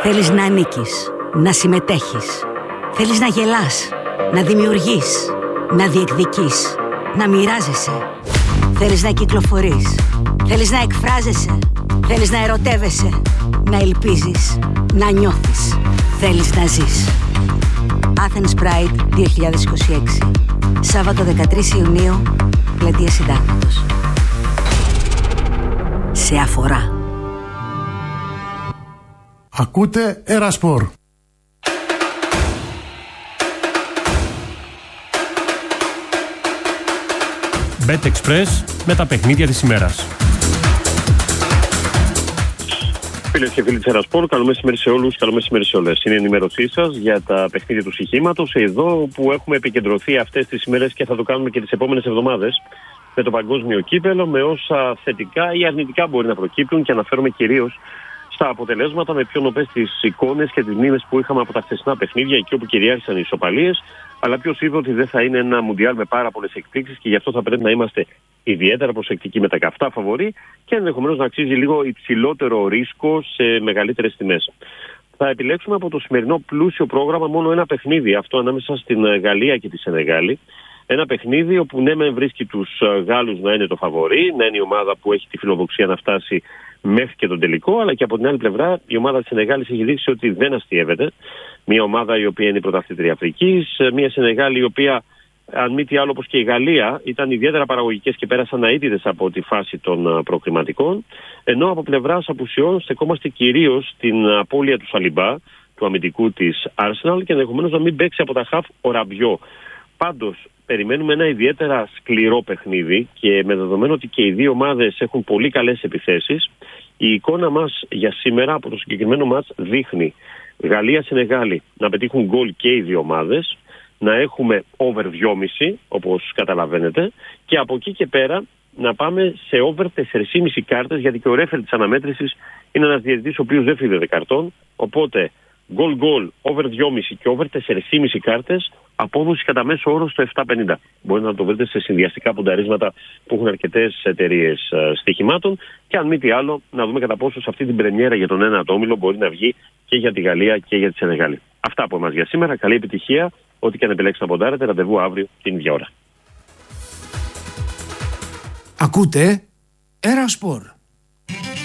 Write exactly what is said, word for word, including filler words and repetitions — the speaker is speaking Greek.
Θέλεις να ανήκεις, να συμμετέχεις. Θέλεις να γελάς, να δημιουργείς, να διεκδικείς, να μοιράζεσαι. Θέλεις να κυκλοφορείς. Θέλεις να εκφράζεσαι. Θέλεις να ερωτεύεσαι, να ελπίζεις, να νιώθεις. Θέλεις να ζεις. Athens Pride δύο χιλιάδες είκοσι έξι. Σάββατο δεκατρείς Ιουνίου, Πλατεία Συντάγματος. Σε αφορά. Ακούτε Ερασπορ. BetExpress με τα παιχνίδια της ημέρας. Φίλες και φίλοι της Ερασπορ, καλό μεσημέρι σε όλους, καλό μεσημέρι σε όλες. Είναι η ενημέρωσή σας για τα παιχνίδια του στοιχήματος, εδώ που έχουμε επικεντρωθεί αυτές τις ημέρες και θα το κάνουμε και τις επόμενες εβδομάδες με το παγκόσμιο κύπελο, με όσα θετικά ή αρνητικά μπορεί να προκύπτουν και αναφέρομαι κυρίως στα αποτελέσματα, με πιο νοπές τις εικόνες και τις μνήμες που είχαμε από τα χθεσινά παιχνίδια, εκεί όπου κυριάρχησαν οι ισοπαλίες. Αλλά ποιος είπε ότι δεν θα είναι ένα μουντιάλ με πάρα πολλές εκπλήξεις και γι' αυτό θα πρέπει να είμαστε ιδιαίτερα προσεκτικοί με τα καυτά φαβορί και ενδεχομένως να αξίζει λίγο υψηλότερο ρίσκο σε μεγαλύτερες τιμές. Θα επιλέξουμε από το σημερινό πλούσιο πρόγραμμα μόνο ένα παιχνίδι, αυτό ανάμεσα στην Γαλλία και τη Σενεγάλη. Ένα παιχνίδι όπου ναι, μεν βρίσκει τους Γάλλους να είναι το φαβορί, να είναι η ομάδα που έχει τη φιλοδοξία να φτάσει μέχρι και τον τελικό, αλλά και από την άλλη πλευρά η ομάδα της Σενεγάλης έχει δείξει ότι δεν αστειεύεται. Μια ομάδα η οποία είναι η πρωταθλήτρια Αφρικής, μια Σενεγάλη η οποία, αν μη τι άλλο όπως και η Γαλλία, ήταν ιδιαίτερα παραγωγικές και πέρασαν αίτητες από τη φάση των προκριματικών, ενώ από πλευράς απουσιών στεκόμαστε κυρίως στην απώλεια του Σαλιμπά, του αμυντικού της Arsenal, και ενδεχομένως να μην παίξει από τα χαφ ο Ραμπιό. Πάντως, περιμένουμε ένα ιδιαίτερα σκληρό παιχνίδι και με δεδομένο ότι και οι δύο ομάδες έχουν πολύ καλές επιθέσεις, η εικόνα μας για σήμερα από το συγκεκριμένο μάτς δείχνει Γαλλία-Σενεγάλη να πετύχουν γκολ και οι δύο ομάδες, να έχουμε over δυόμισι όπως καταλαβαίνετε, και από εκεί και πέρα να πάμε σε over τέσσερις και μισή κάρτες, γιατί και ο ρέφερ της αναμέτρησης είναι ένας διαιτητής ο οποίος δεν φύγεται καρτών, οπότε γκολ γκολ, over δυόμισι και over τέσσερις και μισή κάρτες, απόδοση κατά μέσο όρο στο επτά πενήντα. Μπορείτε να το βρείτε σε συνδυαστικά πονταρίσματα που έχουν αρκετές εταιρείες στοιχημάτων, και αν μη τι άλλο να δούμε κατά πόσο σε αυτή την πρεμιέρα για τον ένατο όμιλο μπορεί να βγει και για τη Γαλλία και για τη Σενεγάλη. Αυτά από εμάς για σήμερα. Καλή επιτυχία. Ό,τι και αν επιλέξετε να ποντάρετε, ραντεβού αύριο την ίδια ώρα. Ακούτε Ερασπορ.